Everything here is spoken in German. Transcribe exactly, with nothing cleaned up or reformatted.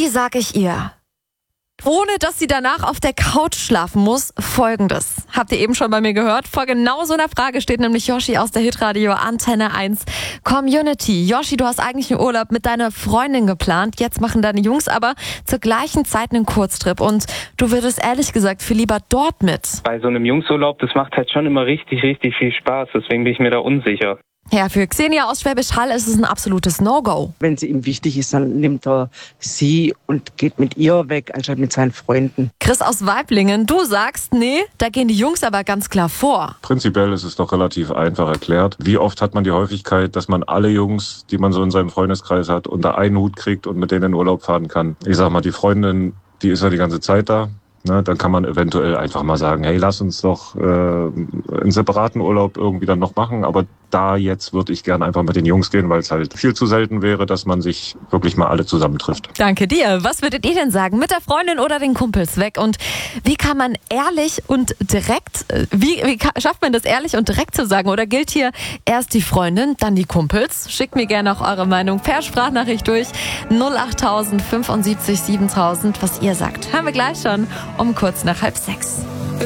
Wie sag ich ihr, ohne dass sie danach auf der Couch schlafen muss, Folgendes. Habt ihr eben schon bei mir gehört? Vor genau so einer Frage steht nämlich Yoshi aus der Hitradio Antenne eins Community. Yoshi, du hast eigentlich einen Urlaub mit deiner Freundin geplant. Jetzt machen deine Jungs aber zur gleichen Zeit einen Kurztrip. Und du würdest ehrlich gesagt viel lieber dort mit. Bei so einem Jungsurlaub, das macht halt schon immer richtig, richtig viel Spaß. Deswegen bin ich mir da unsicher. Ja, für Xenia aus Schwäbisch Hall ist es ein absolutes No-Go. Wenn sie ihm wichtig ist, dann nimmt er sie und geht mit ihr weg, anstatt mit seinen Freunden. Chris aus Weiblingen, du sagst, nee, da gehen die Jungs aber ganz klar vor. Prinzipiell ist es doch relativ einfach erklärt. Wie oft hat man die Häufigkeit, dass man alle Jungs, die man so in seinem Freundeskreis hat, unter einen Hut kriegt und mit denen in Urlaub fahren kann? Ich sag mal, die Freundin, die ist ja die ganze Zeit da. Ne, dann kann man eventuell einfach mal sagen, hey, lass uns doch äh, einen separaten Urlaub irgendwie dann noch machen. Aber da jetzt würde ich gerne einfach mit den Jungs gehen, weil es halt viel zu selten wäre, dass man sich wirklich mal alle zusammentrifft. Danke dir. Was würdet ihr denn sagen? Mit der Freundin oder den Kumpels weg? Und wie kann man ehrlich und direkt, wie, wie kann, schafft man das ehrlich und direkt zu sagen? Oder gilt hier erst die Freundin, dann die Kumpels? Schickt mir gerne auch eure Meinung per Sprachnachricht durch null acht tausend fünfundsiebzig siebentausend, was ihr sagt. Hören wir gleich schon um kurz nach halb sechs.